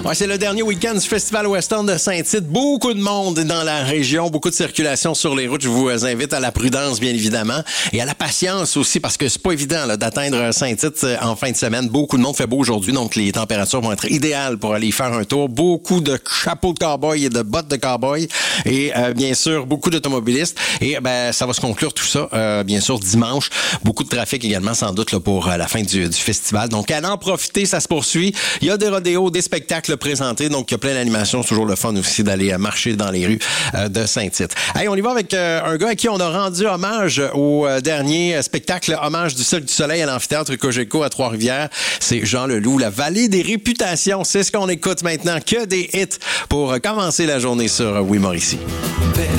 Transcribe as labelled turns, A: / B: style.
A: Ouais, c'est le dernier week-end du Festival Western de Saint-Tite. Beaucoup de monde dans la région, beaucoup de circulation sur les routes. Je vous invite à la prudence, bien évidemment, et à la patience aussi, parce que c'est pas évident là, d'atteindre Saint-Tite en fin de semaine. Beaucoup de monde, fait beau aujourd'hui, donc les températures vont être idéales pour aller faire un tour. Beaucoup de chapeaux de cow-boy et de bottes de cow-boy, et bien sûr, beaucoup d'automobilistes. Et ça va se conclure tout ça, bien sûr, dimanche. Beaucoup de trafic également, sans doute, là, pour la fin du festival. Donc, à en profiter, ça se poursuit. Il y a des rodéos, des spectacles présentés, donc il y a plein d'animations. C'est toujours le fun aussi d'aller marcher dans les rues de Saint-Tite. Hey, on y va avec un gars à qui on a rendu hommage au dernier spectacle Hommage du Cirque du Soleil à l'amphithéâtre Cogeco à Trois-Rivières. C'est Jean Leloup, la vallée des réputations. C'est ce qu'on écoute maintenant. Que des hits pour commencer la journée sur Oui Mauricie.